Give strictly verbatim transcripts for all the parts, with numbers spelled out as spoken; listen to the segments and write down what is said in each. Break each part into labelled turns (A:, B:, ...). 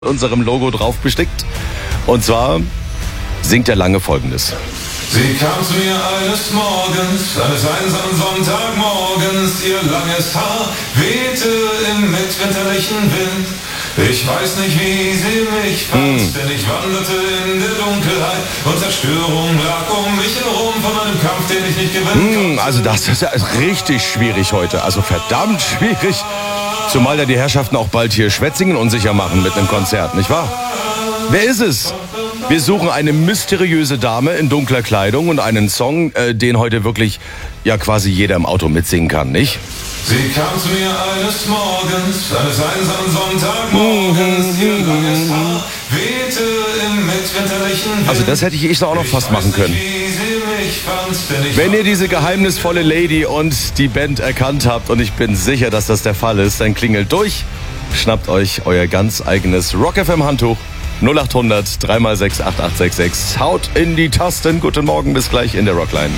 A: unserem Logo drauf bestickt. Und zwar singt er lange Folgendes.
B: Sie kam zu mir eines Morgens, eines einsamen Sonntagmorgens, ihr langes Haar wehte im mitwinterlichen Wind. Ich weiß nicht, wie sie mich fand, hm. denn ich wanderte in der Dunkelheit und Zerstörung lag um mich herum von einem Kampf, den ich nicht gewinnen
A: hm, konnte. Also das ist ja richtig schwierig heute, also verdammt schwierig. Zumal ja die Herrschaften auch bald hier Schwetzingen unsicher machen mit einem Konzert, nicht wahr? Wer ist es? Wir suchen eine mysteriöse Dame in dunkler Kleidung und einen Song, äh, den heute wirklich ja quasi jeder im Auto mitsingen kann, nicht?
B: Sie kam zu mir eines Morgens, eines einsamen Sonntagmorgens, ihr langes Haar wehte im mitwinterlichen Wind.
A: Also das hätte ich ich auch noch fast machen können. Wenn ihr diese geheimnisvolle Lady und die Band erkannt habt, und ich bin sicher, dass das der Fall ist, dann klingelt durch, schnappt euch euer ganz eigenes Rock F M Handtuch. null acht hundert drei mal sechs acht acht sechs sechs. Haut in die Tasten. Guten Morgen, bis gleich in der Rockline.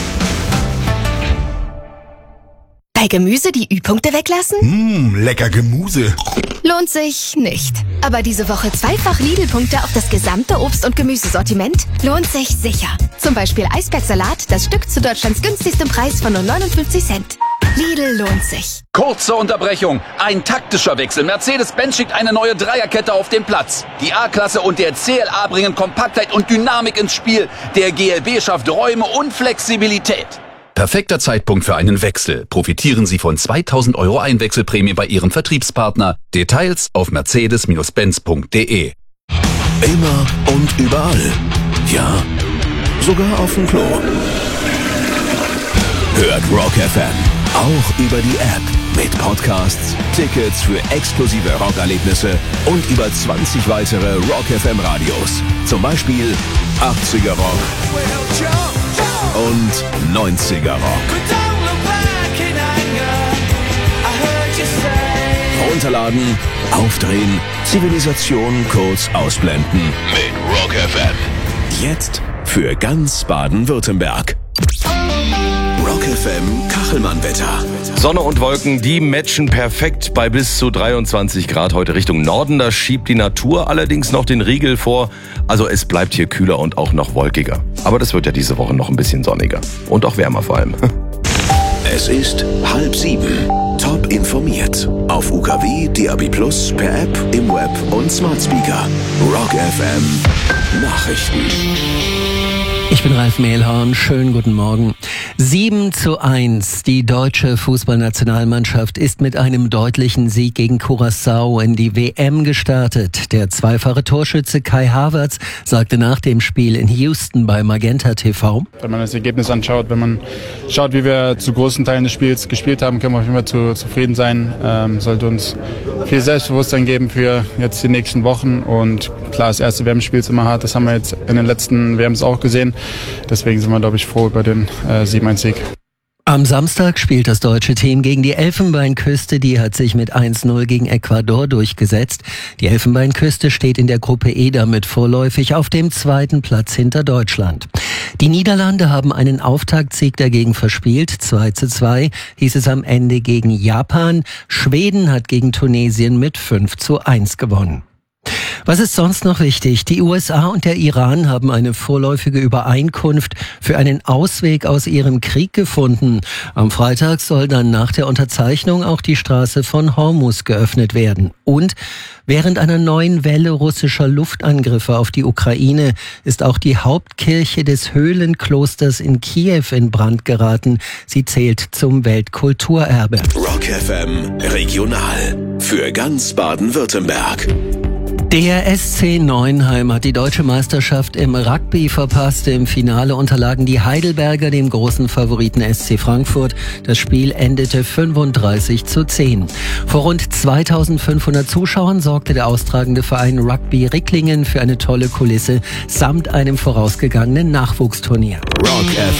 C: Bei Gemüse die Ü-Punkte weglassen?
D: Mmh, lecker Gemüse.
C: Lohnt sich nicht. Aber diese Woche zweifach Lidl-Punkte auf das gesamte Obst- und Gemüsesortiment lohnt sich sicher. Zum Beispiel Eisbergsalat, das Stück zu Deutschlands günstigstem Preis von nur neunundfünfzig Cent. Lidl lohnt sich.
E: Kurze Unterbrechung. Ein taktischer Wechsel. Mercedes-Benz schickt eine neue Dreierkette auf den Platz. Die A-Klasse und der C L A bringen Kompaktheit und Dynamik ins Spiel. Der G L B schafft Räume und Flexibilität. Perfekter Zeitpunkt für einen Wechsel. Profitieren Sie von zweitausend Euro Einwechselprämie bei Ihrem Vertriebspartner. Details auf mercedes Benz punkt de.
F: Immer und überall. Ja, sogar auf dem Klo. Hört Rock F M. Auch über die App. Mit Podcasts, Tickets für exklusive Rockerlebnisse und über zwanzig weitere Rock F M Radios. Zum Beispiel achtziger Rock und neunziger Rock. Runterladen, aufdrehen, Zivilisation kurz ausblenden. Mit Rock F M. Jetzt für ganz Baden-Württemberg. Rock F M Kachelmann-Wetter.
A: Sonne und Wolken, die matchen perfekt bei bis zu dreiundzwanzig Grad heute Richtung Norden. Da schiebt die Natur allerdings noch den Riegel vor. Also es bleibt hier kühler und auch noch wolkiger. Aber das wird ja diese Woche noch ein bisschen sonniger. Und auch wärmer vor allem.
F: Es ist halb sieben. Top informiert. Auf U K W, D A B Plus, per App, im Web und Smart Speaker. Rock F M Nachrichten.
G: Ich bin Ralf Mehlhorn, schönen guten Morgen. sieben zu eins. Die deutsche Fußballnationalmannschaft ist mit einem deutlichen Sieg gegen Curaçao in die W M gestartet. Der zweifache Torschütze Kai Havertz sagte nach dem Spiel in Houston bei Magenta T V:
H: Wenn man das Ergebnis anschaut, wenn man schaut, wie wir zu großen Teilen des Spiels gespielt haben, können wir auf jeden Fall zu, zufrieden sein. Ähm, sollte uns viel Selbstbewusstsein geben für jetzt die nächsten Wochen. Und klar, das erste W M-Spiel ist immer hart. Das haben wir jetzt in den letzten W Ms auch gesehen. Deswegen sind wir, glaube ich, froh über den äh, sieben eins Sieg.
G: Am Samstag spielt das deutsche Team gegen die Elfenbeinküste. Die hat sich mit eins null gegen Ecuador durchgesetzt. Die Elfenbeinküste steht in der Gruppe E damit vorläufig auf dem zweiten Platz hinter Deutschland. Die Niederlande haben einen Auftaktsieg dagegen verspielt. zwei zu zwei hieß es am Ende gegen Japan. Schweden hat gegen Tunesien mit fünf zu eins gewonnen. Was ist sonst noch wichtig? Die U S A und der Iran haben eine vorläufige Übereinkunft für einen Ausweg aus ihrem Krieg gefunden. Am Freitag soll dann nach der Unterzeichnung auch die Straße von Hormuz geöffnet werden. Und während einer neuen Welle russischer Luftangriffe auf die Ukraine ist auch die Hauptkirche des Höhlenklosters in Kiew in Brand geraten. Sie zählt zum Weltkulturerbe.
F: Rock F M Regional für ganz Baden-Württemberg.
G: Der S C Neuenheim hat die deutsche Meisterschaft im Rugby verpasst. Im Finale unterlagen die Heidelberger dem großen Favoriten S C Frankfurt. Das Spiel endete fünfunddreißig zu zehn. Vor rund zweitausendfünfhundert Zuschauern sorgte der austragende Verein Rugby Ricklingen für eine tolle Kulisse samt einem vorausgegangenen Nachwuchsturnier.
F: Rock F M